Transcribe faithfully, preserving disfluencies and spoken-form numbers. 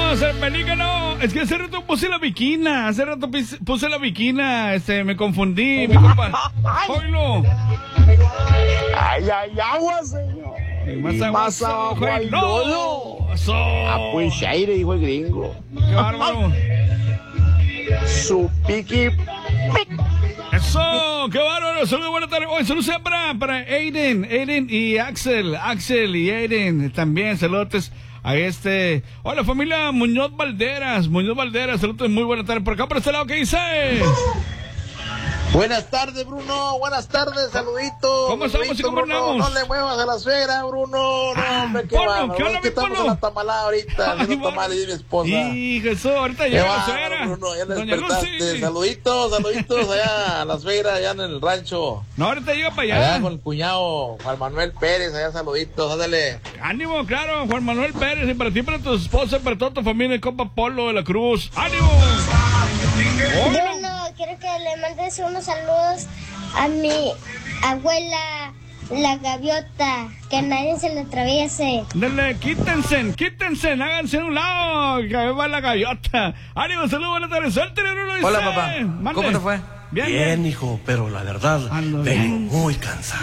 Saludos, el pelícano. Es que hace rato puse la viquina. Hace rato puse la viquina. Este, me confundí, mi compa. Oilo. Ay, ay, agua, señor. Y más Y agua, más abajo agua el y lodo. lodo. Eso. Ah, pues aire, dijo el gringo. Qué bárbaro. Su piqui. Eso, qué bárbaro. Saludos, buenas tardes. Oye, saludos para, para Aiden, Aiden y Axel, Axel y Aiden también. Saludos a este. Hola, familia Muñoz Valderas, Muñoz Valderas. Saludos, muy buenas tardes. Por acá, por este lado, ¿qué dice? Buenas tardes, Bruno. Buenas tardes, saluditos. ¿Cómo estamos Saludito, y cómo Bruno. andamos? No le muevas a la suegra, Bruno. No, Ah, hombre, qué Polo, bárbaro. ¿qué onda, Es que mi estamos Polo? en la tamalada ahorita, Ay, haciendo bueno. tamales de mi esposa. Y Jesús, ahorita Qué llega la bárbaro, suegra. Bruno. Ya le Doña despertaste. Lucy. Saluditos, saluditos allá a la suegra, allá en el rancho. No, ahorita llega para Allá allá. con el cuñado Juan Manuel Pérez, allá saluditos, ándale. Ánimo, claro, Juan Manuel Pérez. Y para ti, para tu esposa, para toda tu familia, el compa Polo de la Cruz. ¡Ánimo! Hola. Bruno, quiero que le mandes unos saludos a mi abuela, la gaviota, que nadie se le atraviese. Dale, quítense, quítense, háganse a un lado, que ahí va la gaviota. Ánimo, saludos, buenas tardes. Suéltale, Bruno, dice. Hola, papá. Mande. ¿Cómo te fue? Bien, Bien, bien. hijo, pero la verdad, Ando vengo bien. muy cansado.